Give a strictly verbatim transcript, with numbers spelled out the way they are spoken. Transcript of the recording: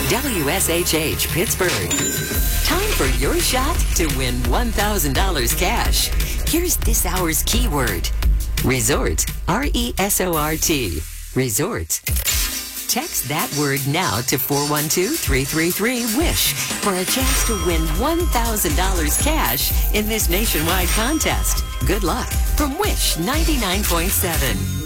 W S H H Pittsburgh. Time for your shot to win one thousand dollars cash. Here's this hour's keyword. Resort. R E S O R T. Resort. Text that word now to four one two, three three three, WISH for a chance to win one thousand dollars cash in this nationwide contest. Good luck from Wish ninety-nine point seven.